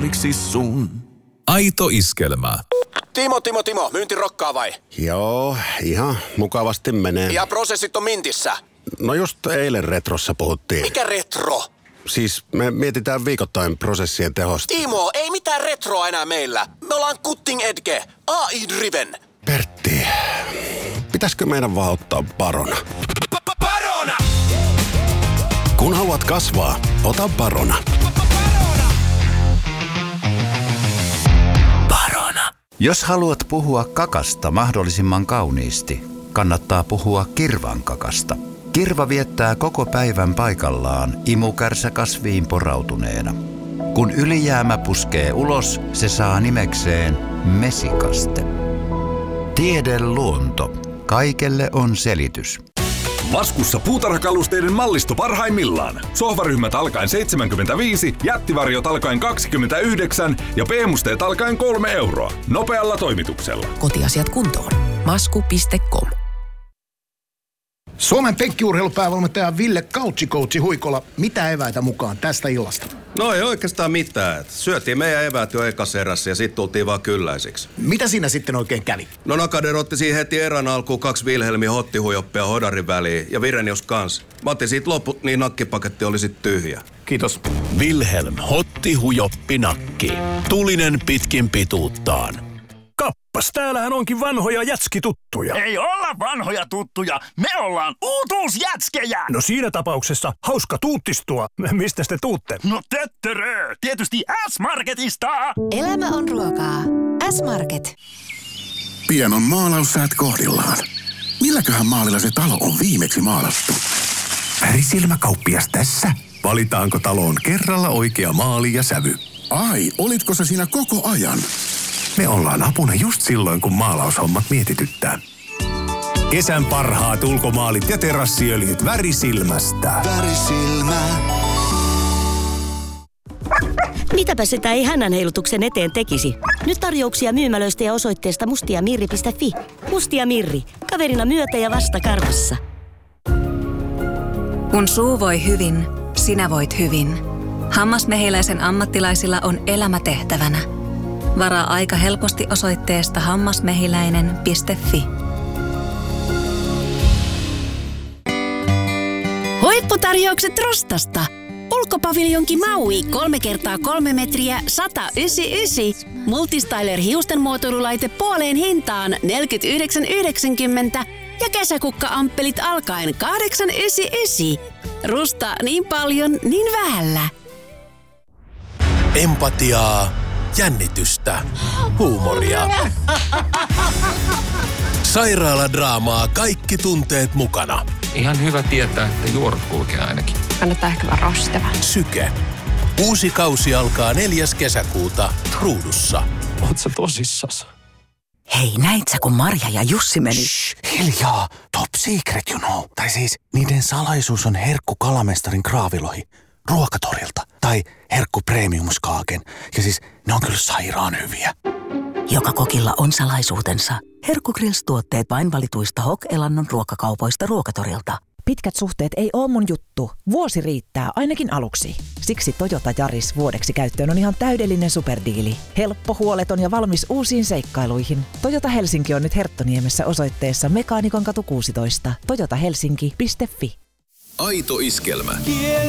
puoliksi sun. Aito iskelmä. Timo, myynti rokkaa vai? Joo, ihan mukavasti menee. Ja prosessit on mintissä? No just eilen Retrossa puhuttiin. Mikä retro? Siis me mietitään viikoittain prosessien tehosta. Timo, ei mitään retroa enää meillä. Me ollaan cutting edge, AI-driven. Pertti, pitäisikö meidän vaan ottaa Barona? Barona! Kun haluat kasvaa, ota Barona. Barona. Jos haluat puhua kakasta mahdollisimman kauniisti, kannattaa puhua kirvan kakasta. Kirva viettää koko päivän paikallaan imukärsä kasviin porautuneena. Kun ylijäämä puskee ulos, se saa nimekseen mesikaste. Tiede luonto. Kaikelle on selitys. Laskussa puutarhakalusteiden mallisto parhaimmillaan. Sohvaryhmät alkaen 75, jättivarjot alkaen 29 ja pehmusteet alkaen 3 euroa. Nopealla toimituksella. Kotiasiat kuntoon. Masku.com. Suomen penkkiurheilupäävalmentaja Ville Couchikoutsi Huikola, mitä eväitä mukaan tästä illasta? No ei oikeastaan mitään. Syötiin meidän eväät jo ekas erässä ja sit tultiin vaan kylläisiksi. Mitä siinä sitten oikein kävi? No Nakader otti siihen heti erän alkuun 2 Wilhelmin hottihujoppia hodarin väliin ja Virenius kans. Mä otin siitä loput, niin nakkipaketti oli sit tyhjä. Kiitos. Wilhelm Hotti Nakki. Tulinen pitkin pituuttaan. Kappas, täällähän onkin vanhoja jätskituttuja. Ei olla vanhoja tuttuja, me ollaan uutuusjätskejä. No siinä tapauksessa hauska tuuttistua. Mistä te tuutte? No töttörö, tietysti S-Marketista. Elämä on ruokaa. S-Market. Pian on maalaussäät kohdillaan. Milläköhän maalilla se talo on viimeksi maalattu? Värisilmäkauppias tässä. Valitaanko taloon kerralla oikea maali ja sävy? Ai, olitko sä siinä koko ajan? Me ollaan apuna just silloin, kun maalaushommat mietityttää. Kesän parhaat ulkomaalit ja terassiöljyt Värisilmästä. Värisilmä. Mitäpä sitä ei hännän heilutuksen eteen tekisi? Nyt tarjouksia myymälöistä ja osoitteesta mustiamirri.fi. Mustia Mirri. Kaverina myötä ja vasta karvassa. Kun suu voi hyvin, sinä voit hyvin. Hammasmehiläisen ammattilaisilla on elämä tehtävänä. Varaa aika helposti osoitteesta hammasmehiläinen.fi. Huipputarjoukset Rustasta. Ulkopaviljonki Maui 3x3 metriä 199. Multistyler hiustenmuotoilulaite puoleen hintaan 49,90 ja kesäkukka-amppelit alkaen 8,99. Rusta niin paljon, niin vähällä. Empatiaa, jännitystä, huumoria. Sairaaladraamaa, kaikki tunteet mukana. Ihan hyvä tietää, että juorut kulkee ainakin. Kannattaa ehkä vähän rastava. Syke. Uusi kausi alkaa 4. kesäkuuta Ruudussa. Oot sä tosissas? Hei, näit sä kun Marja ja Jussi meni? Shh, hiljaa. Top secret, you know. Tai siis, niiden salaisuus on herkku kalamestarin kraavilohi Ruokatorilta. Tai herkku premiumskaaken. Ja siis, ne on kyllä sairaan hyviä. Joka kokilla on salaisuutensa. Herkku Grills-tuotteet vain valituista Hok-elannon ruokakaupoista Ruokatorilta. Pitkät suhteet ei oo mun juttu. Vuosi riittää, ainakin aluksi. Siksi Toyota Yaris vuodeksi käyttöön on ihan täydellinen superdiili. Helppo, huoleton ja valmis uusiin seikkailuihin. Toyota Helsinki on nyt Herttoniemessä osoitteessa Mekaanikonkatu 16. toyotahelsinki.fi. Aito iskelmä.